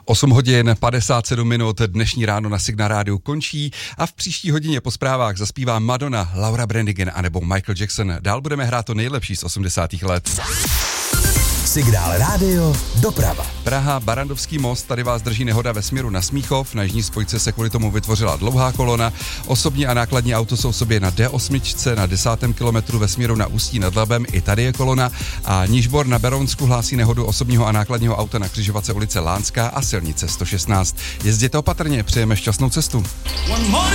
8 hodin 57 minut, dnešní ráno na Signál rádiu končí a v příští hodině po zprávách zaspívá Madonna, Laura Branigan anebo Michael Jackson. Dál budeme hrát to nejlepší z 80. let. Signál rádio, doprava. Praha, Barrandovský most, tady vás drží nehoda ve směru na Smíchov, na jižní spojce se kvůli tomu vytvořila dlouhá kolona, osobní a nákladní auto jsou v sobě na D8, na 10. kilometru ve směru na Ústí nad Labem, i tady je kolona a Nižbor na Berounsku hlásí nehodu osobního a nákladního auta na křižovatce ulice Lánská a silnice 116. Jezděte opatrně, přejeme šťastnou cestu.